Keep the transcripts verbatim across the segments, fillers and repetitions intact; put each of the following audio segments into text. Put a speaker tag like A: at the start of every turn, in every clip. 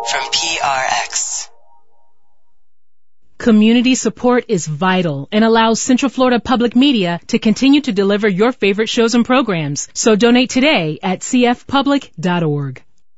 A: from P R X.
B: Community support is vital and allows Central Florida Public Media to continue to deliver your favorite shows and programs. So donate today at c f public dot org.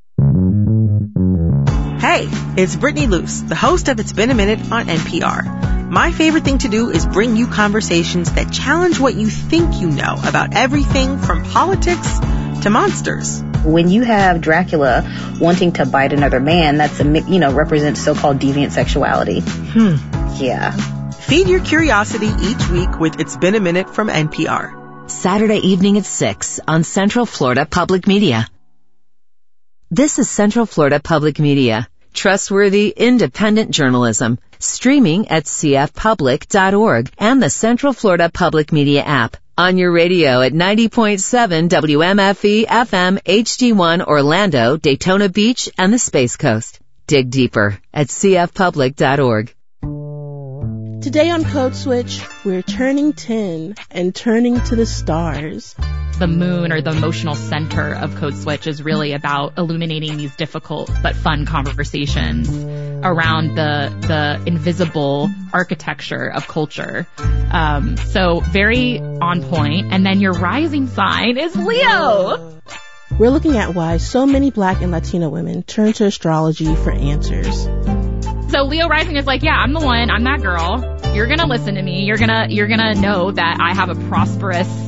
C: Hey, it's Brittany Luce, the host of It's Been a Minute on N P R. My favorite thing to do is bring you conversations that challenge what you think you know about everything from politics to monsters.
D: When you have Dracula wanting to bite another man, that's a, you know, represents so-called deviant sexuality.
C: Hmm.
D: Yeah.
C: Feed your curiosity each week with It's Been a Minute from N P R.
E: Saturday evening at six on Central Florida Public Media. This is Central Florida Public Media. Trustworthy, independent journalism. Streaming at c f public dot org and the Central Florida Public Media app. On your radio at ninety point seven W M F E F M H D one Orlando, Daytona Beach, and the Space Coast. Dig deeper at c f public dot org.
F: Today on Code Switch, we're turning ten and turning to the stars.
G: The moon, or the emotional center of Code Switch, is really about illuminating these difficult but fun conversations around the the invisible architecture of culture. Um, so very on point. And then your rising sign is Leo.
F: We're looking at why so many Black and Latino women turn to astrology for answers.
G: So Leo rising is like, yeah, I'm the one. I'm that girl. You're gonna listen to me. You're gonna you're gonna know that I have a prosperous